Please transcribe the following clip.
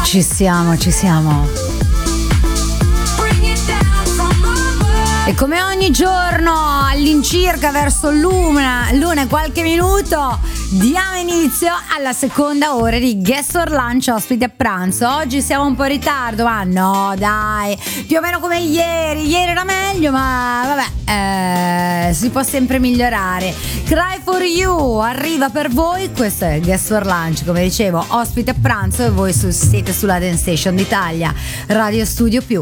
Ci siamo. E come ogni giorno, all'incirca verso l'una e qualche minuto, diamo inizio alla seconda ora di Guest for Lunch, ospite a pranzo. Oggi siamo un po' in ritardo, ma no dai, più o meno come ieri era meglio, ma vabbè, si può sempre migliorare. Cry for You arriva per voi, questo è il Guest for Lunch, come dicevo, ospite a pranzo, e voi siete sulla Dance Station d'Italia, Radio Studio Più.